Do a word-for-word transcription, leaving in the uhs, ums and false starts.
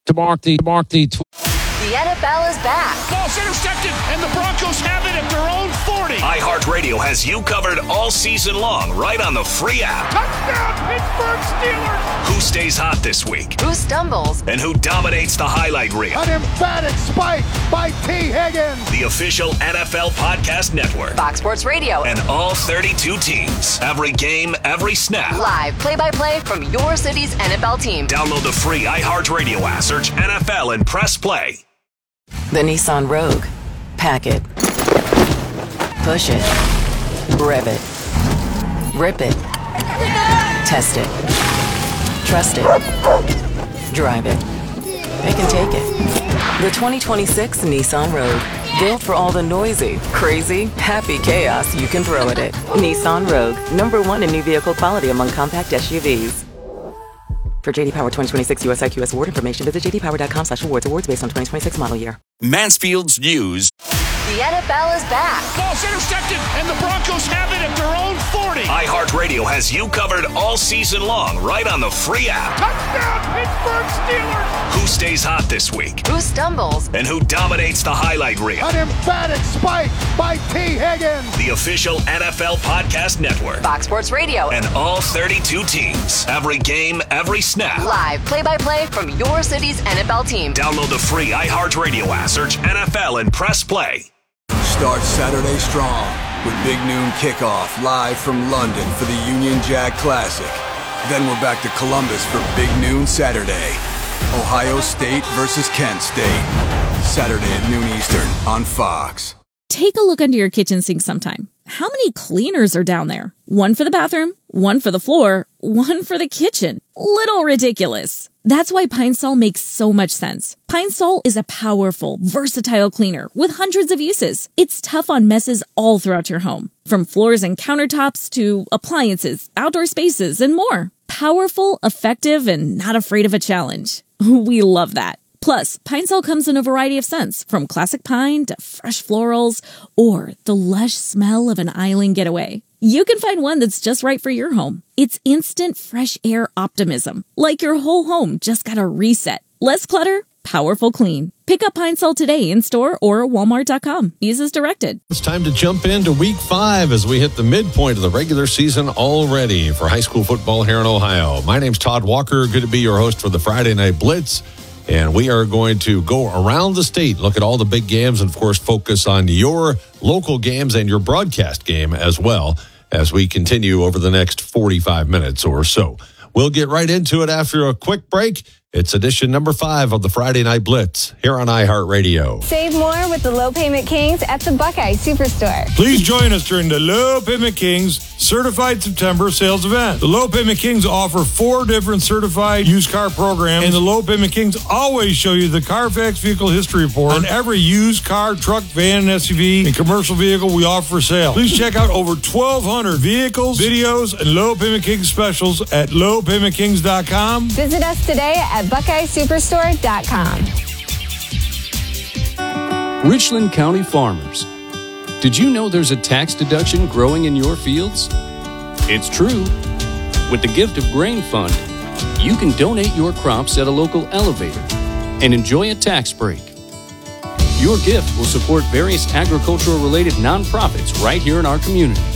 to mark the mark the. Tw- the N F L is back. Ball's intercepted, and the Broncos have it at their own forty. iHeartRadio has you covered all season long, right on the free app. Touchdown, Pittsburgh Steelers! Who stays hot this week? Who stumbles? And who dominates the highlight reel? An emphatic spike by T. Higgins. The official N F L Podcast Network. Fox Sports Radio. And all thirty-two teams. Every game, every snap. Live play-by-play from your city's N F L team. Download the free iHeartRadio app. Search N F L and press play. The Nissan Rogue. Pack it. Push it. Rev it. Rip it. Test it. Trust it. Drive it. They can take it. The twenty twenty-six Nissan Rogue. Built for all the noisy, crazy, happy chaos you can throw at it. Nissan Rogue. Number one in new vehicle quality among compact S U Vs. For J D Power twenty twenty-six U S I Q S award information, visit j d power dot com slash awards. Awards based on twenty twenty-six model year. Mansfield's News. The N F L is back. Ball's intercepted, and the Broncos have it at their own forty. iHeartRadio has you covered all season long, right on the free app. Touchdown, Pittsburgh Steelers! Who stays hot this week? Who stumbles? And who dominates the highlight reel? An emphatic spike by T. Higgins. The official N F L Podcast Network. Fox Sports Radio. And all thirty-two teams. Every game, every snap. Live play-by-play from your city's N F L team. Download the free iHeartRadio app. Search N F L and press play. Start Saturday strong with Big Noon Kickoff live from London for the Union Jack Classic. Then we're back to Columbus for Big Noon Saturday. Ohio State versus Kent State. Saturday at noon Eastern on Fox. Take a look under your kitchen sink sometime. How many cleaners are down there? One for the bathroom, one for the floor, one for the kitchen. Little ridiculous. That's why Pine Sol makes so much sense. Pine Sol is a powerful, versatile cleaner with hundreds of uses. It's tough on messes all throughout your home, from floors and countertops to appliances, outdoor spaces, and more. Powerful, effective, and not afraid of a challenge. We love that. Plus, Pine Sol comes in a variety of scents, from classic pine to fresh florals, or the lush smell of an island getaway. You can find one that's just right for your home. It's instant fresh air optimism, like your whole home just got a reset. Less clutter, powerful clean. Pick up Pine Sol today in store or walmart dot com. Use as directed. It's time to jump into week five as we hit the midpoint of the regular season already for high school football here in Ohio. My name's Todd Walker. Good to be your host for the Friday Night Blitz. And we are going to go around the state, look at all the big games, and, of course, focus on your local games and your broadcast game as well as we continue over the next forty-five minutes or so. We'll get right into it after a quick break. It's edition number five of the Friday Night Blitz here on iHeartRadio. Save more with the Low Payment Kings at the Buckeye Superstore. Please join us during the Low Payment Kings Certified September sales event. The Low Payment Kings offer four different certified used car programs, and the Low Payment Kings always show you the Carfax Vehicle History Report on every used car, truck, van, and S U V, and commercial vehicle we offer for sale. Please check out over twelve hundred vehicles, videos, and Low Payment Kings specials at low payment kings dot com. Visit us today at buckeye superstore dot com. Richland County Farmers. Did you know there's a tax deduction growing in your fields? It's true. With the Gift of Grain Fund, you can donate your crops at a local elevator and enjoy a tax break. Your gift will support various agricultural-related nonprofits right here in our community.